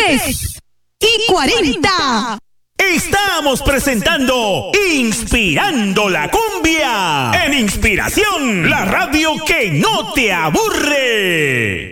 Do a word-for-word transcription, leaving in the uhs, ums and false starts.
tres y cuarenta. Estamos presentando Inspirando la Cumbia en Inspiración, la radio que no te aburre.